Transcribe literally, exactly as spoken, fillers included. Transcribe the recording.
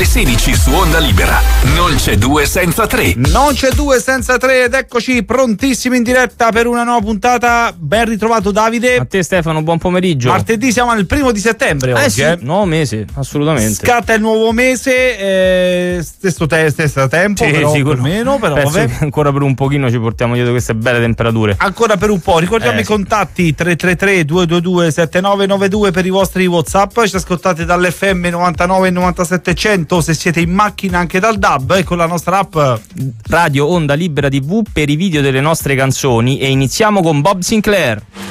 sedici su Onda Libera. Non c'è due senza tre. Non c'è due senza tre ed eccoci prontissimi in diretta per una nuova puntata. Ben ritrovato Davide. A te Stefano, buon pomeriggio. Martedì siamo al primo di settembre oggi. Eh sì, eh. nuovo mese, assolutamente. Scatta il nuovo mese, eh, stesso, te, stesso tempo, sì, però sicuro. più o meno, però Penso vabbè. che ancora per un pochino ci portiamo dietro queste belle temperature. Ancora per un po', ricordiamo Eh, i sì. contatti tre tre tre due due due sette nove nove due per i vostri WhatsApp. Ci ascoltate dall'F M novantanove e novantasette cento se siete in macchina, anche dal D A B e con la nostra app Radio Onda Libera tivù per i video delle nostre canzoni, e iniziamo con Bob Sinclair.